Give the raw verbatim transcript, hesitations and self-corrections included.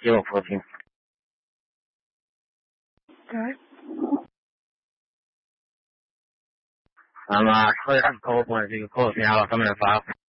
给我破屏。 Okay. I'm uh, clear from cold when you cold me out. I'm gonna file.